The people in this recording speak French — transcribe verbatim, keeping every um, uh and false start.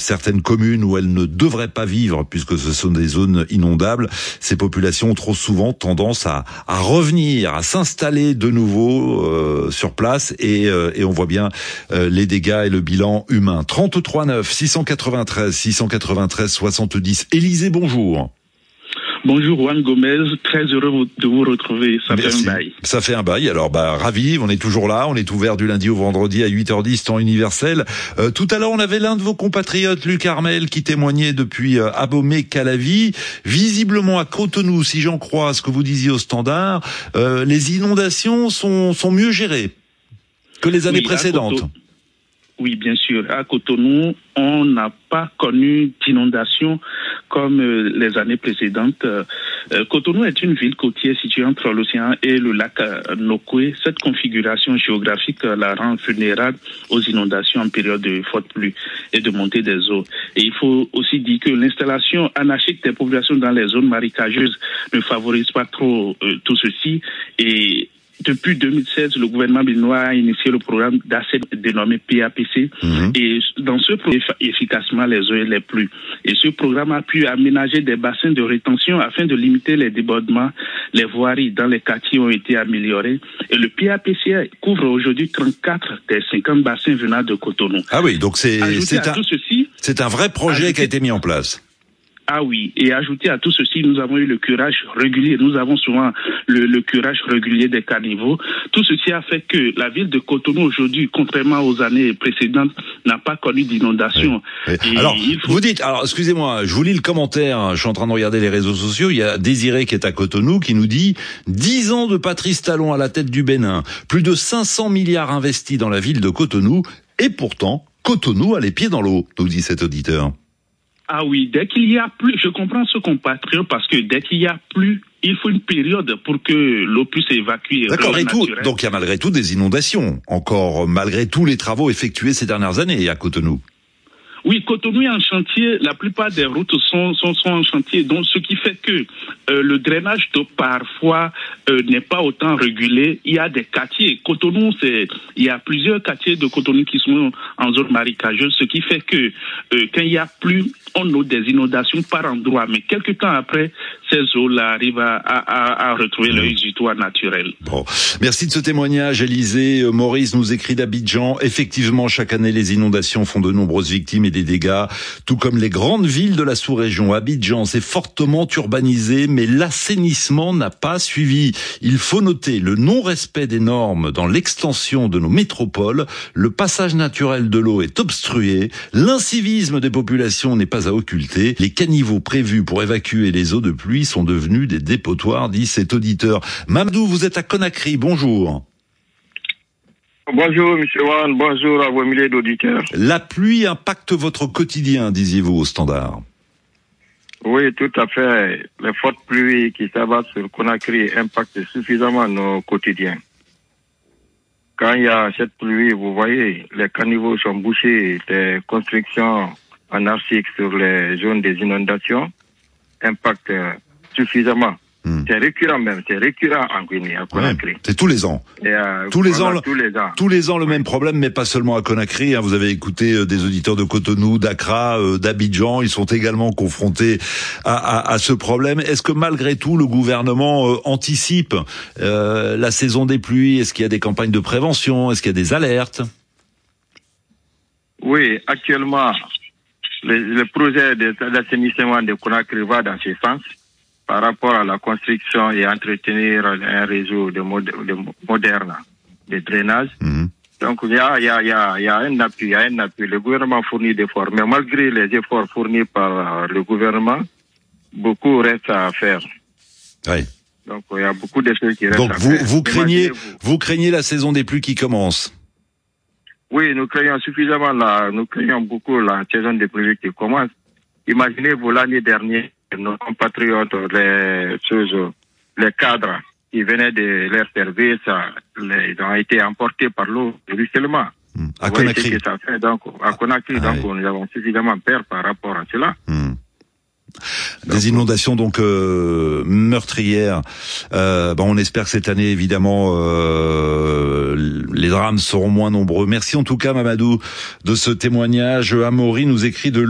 certaines communes où elles ne devraient pas vivre puisque ce sont des zones inondables. Ces populations ont trop souvent tendance à, à revenir, à s'installer de nouveau euh, sur place et, euh, et on voit bien euh, les dégâts et le bilan humain. trente-trois neuf six cent quatre-vingt-treize six cent quatre-vingt-treize soixante-dix. Élisée, bonjour. Bonjour Juan Gomez, très heureux de vous retrouver, ça Merci. fait un bail. Ça fait un bail, alors bah ravi, on est toujours là, on est ouvert du lundi au vendredi à huit heures dix, temps universel. Euh, tout à l'heure on avait l'un de vos compatriotes, Luc Armel, qui témoignait depuis euh, Abomey-Calavi, visiblement à Cotonou, si j'en crois à ce que vous disiez au Standard, euh, les inondations sont, sont mieux gérées que les années oui, précédentes. Oui, bien sûr. À Cotonou, on n'a pas connu d'inondation comme euh, les années précédentes. Euh, Cotonou est une ville côtière située entre l'océan et le lac euh, Nokoué. Cette configuration géographique euh, la rend vulnérable aux inondations en période de forte pluie et de montée des eaux. Et il faut aussi dire que l'installation anarchique des populations dans les zones marécageuses ne favorise pas trop euh, tout ceci. Et depuis deux mille seize, le gouvernement béninois a initié le programme d'assainissement dénommé P A P C. Mmh. Et dans ce programme, efficacement les eaux et les pluies. Et ce programme a pu aménager des bassins de rétention afin de limiter les débordements. Les voiries dans les quartiers ont été améliorées. Et le P A P C couvre aujourd'hui trente-quatre des cinquante bassins venant de Cotonou. Ah oui, donc c'est, c'est, un, ceci, c'est un vrai projet ajouter, qui a été mis en place. Ah oui, et ajouté à tout ceci, nous avons eu le curage régulier, nous avons souvent le, le curage régulier des caniveaux. Tout ceci a fait que la ville de Cotonou aujourd'hui, contrairement aux années précédentes, n'a pas connu d'inondation. Oui. Oui. Alors, faut... vous dites, alors excusez-moi, je vous lis le commentaire, je suis en train de regarder les réseaux sociaux, il y a Désiré qui est à Cotonou qui nous dit « dix ans de Patrice Talon à la tête du Bénin, plus de cinq cents milliards investis dans la ville de Cotonou, et pourtant, Cotonou a les pieds dans l'eau », nous dit cet auditeur. Ah oui, dès qu'il y a plus, je comprends ce compatriote parce que dès qu'il y a plus, il faut une période pour que l'eau puisse évacuer. D'accord, et tout, donc il y a malgré tout des inondations, encore malgré tous les travaux effectués ces dernières années à Cotonou. Oui, Cotonou est en chantier, la plupart des routes sont, sont, sont en chantier, donc ce qui fait que euh, le drainage d'eau parfois euh, n'est pas autant régulé. Il y a des quartiers, Cotonou, c'est, il y a plusieurs quartiers de Cotonou qui sont en zone marécageuse, ce qui fait que euh, quand il y a plus, on a des inondations par endroit, mais quelques temps après, ces eaux-là arrivent à, à, à retrouver mmh. leur exutoire naturel. Bon, merci de ce témoignage, Élisée. Maurice nous écrit d'Abidjan. Effectivement, chaque année, les inondations font de nombreuses victimes et des dégâts, tout comme les grandes villes de la sous-région. Abidjan, c'est fortement urbanisé, mais l'assainissement n'a pas suivi. Il faut noter le non-respect des normes dans l'extension de nos métropoles. Le passage naturel de l'eau est obstrué. L'incivisme des populations n'est pas à occulter. Les caniveaux prévus pour évacuer les eaux de pluie sont devenus des dépotoirs, dit cet auditeur. Mamadou, vous êtes à Conakry. Bonjour. Bonjour, monsieur Wan. Bonjour à vos milliers d'auditeurs. La pluie impacte votre quotidien, disiez-vous au Standard. Oui, tout à fait. Les fortes pluies qui s'abattent sur Conakry impactent suffisamment nos quotidiens. Quand il y a cette pluie, vous voyez, les caniveaux sont bouchés, les constructions anarchiques sur les zones des inondations impactent suffisamment. Hmm. C'est récurrent même, c'est récurrent en Guinée, à Conakry. Ouais, c'est tous les ans. Et euh, tous, les voilà, ans tous les ans. Tous les ans le même problème, mais pas seulement à Conakry. Hein. Vous avez écouté euh, des auditeurs de Cotonou, d'Accra, euh, d'Abidjan. Ils sont également confrontés à, à, à ce problème. Est-ce que malgré tout, le gouvernement euh, anticipe euh, la saison des pluies? Est-ce qu'il y a des campagnes de prévention? Est-ce qu'il y a des alertes? Oui, actuellement, le, le projet d'assainissement de Conakry va dans ce sens. Par rapport à la construction et entretenir un réseau de, mod de moderne de drainage. Mmh. Donc, il y a, il y a, il y a, il y a un appui, il y a un appui. Le gouvernement fournit des efforts. Mais malgré les efforts fournis par le gouvernement, beaucoup reste à faire. Oui. Donc, il y a beaucoup de choses qui restent Donc, à vous, faire. vous craignez, vous. vous craignez la saison des pluies qui commence? Oui, nous craignons suffisamment la, nous craignons beaucoup la saison des pluies qui commence. Imaginez-vous l'année dernière, nos compatriotes, les choses, les cadres qui venaient de leur service, les, ils ont été emportés par l'eau, ruissellement. Mmh. À Conakry. Que ça fait, donc, à Conakry, ah, donc oui. Nous avons suffisamment peur par rapport à cela. Mmh. Des inondations donc euh, meurtrières. Euh, bon, on espère que cette année, évidemment, euh, les drames seront moins nombreux. Merci en tout cas, Mamadou, de ce témoignage. Amaury nous écrit de